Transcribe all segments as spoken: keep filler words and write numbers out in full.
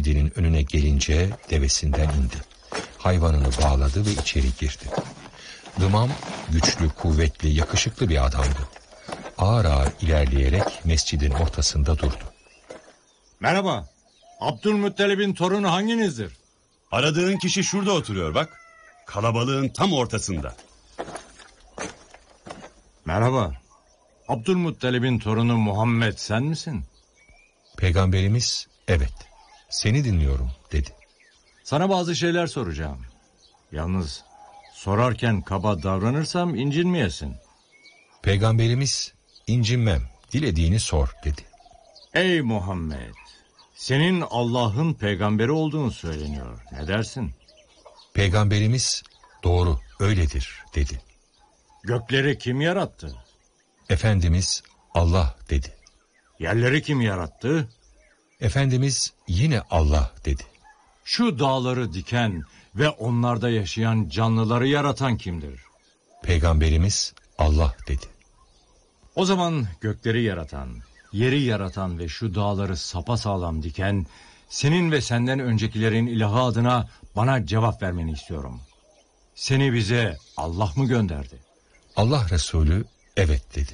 mescidinin önüne gelince devesinden indi. Hayvanını bağladı ve içeri girdi. Dımam güçlü, kuvvetli, yakışıklı bir adamdı. Ağır ağır ilerleyerek mescidin ortasında durdu. Merhaba, Abdülmuttalib'in torunu hanginizdir? Aradığın kişi şurada oturuyor bak. Kalabalığın tam ortasında. Merhaba, Abdülmuttalib'in torunu Muhammed sen misin? Peygamberimiz, evet, seni dinliyorum dedi. Sana bazı şeyler soracağım. Yalnız sorarken kaba davranırsam incinmeyesin. Peygamberimiz, incinmem, dilediğini sor dedi. Ey Muhammed, senin Allah'ın peygamberi olduğunu söyleniyor. Ne dersin? Peygamberimiz, doğru, öyledir dedi. Gökleri kim yarattı? Efendimiz, Allah dedi. Yerleri kim yarattı? Efendimiz, yine Allah dedi. Şu dağları diken ve onlarda yaşayan canlıları yaratan kimdir? Peygamberimiz, Allah dedi. O zaman gökleri yaratan, yeri yaratan ve şu dağları sapasağlam diken, senin ve senden öncekilerin ilahı adına bana cevap vermeni istiyorum. Seni bize Allah mı gönderdi? Allah Resulü, evet dedi.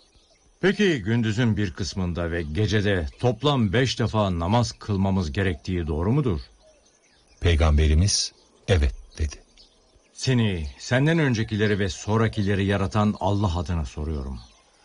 Peki gündüzün bir kısmında ve gecede toplam beş defa namaz kılmamız gerektiği doğru mudur? Peygamberimiz, evet dedi. Seni, senden öncekileri ve sonrakileri yaratan Allah adına soruyorum.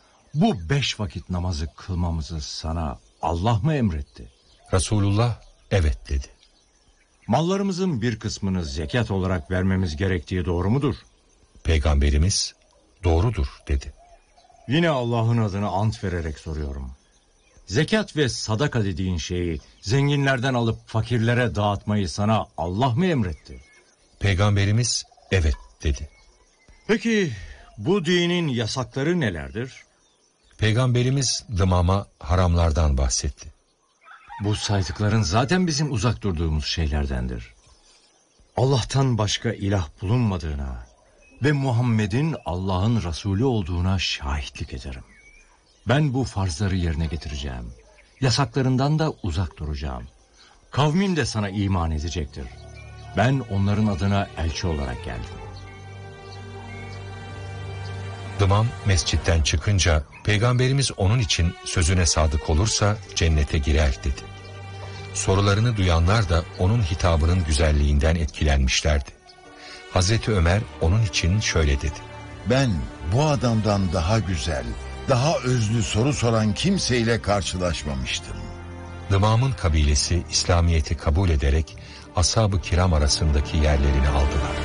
Bu beş vakit namazı kılmamızı sana Allah mı emretti? Resulullah, evet dedi. Mallarımızın bir kısmını zekat olarak vermemiz gerektiği doğru mudur? Peygamberimiz, doğrudur dedi. Yine Allah'ın adına ant vererek soruyorum. Zekat ve sadaka dediğin şeyi zenginlerden alıp fakirlere dağıtmayı sana Allah mı emretti? Peygamberimiz, evet dedi. Peki bu dinin yasakları nelerdir? Peygamberimiz dımama haramlardan bahsetti. Bu saydıkların zaten bizim uzak durduğumuz şeylerdendir. Allah'tan başka ilah bulunmadığına ve Muhammed'in Allah'ın Resulü olduğuna şahitlik ederim. Ben bu farzları yerine getireceğim. Yasaklarından da uzak duracağım. Kavmim de sana iman edecektir. Ben onların adına elçi olarak geldim. Dımam mescitten çıkınca Peygamberimiz onun için sözüne sadık olursa cennete girer dedi. Sorularını duyanlar da onun hitabının güzelliğinden etkilenmişlerdi. Hazreti Ömer onun için şöyle dedi. Ben bu adamdan daha güzel, daha özlü soru soran kimseyle karşılaşmamıştım. Dımam'ın kabilesi İslamiyet'i kabul ederek ashab-ı kiram arasındaki yerlerini aldılar.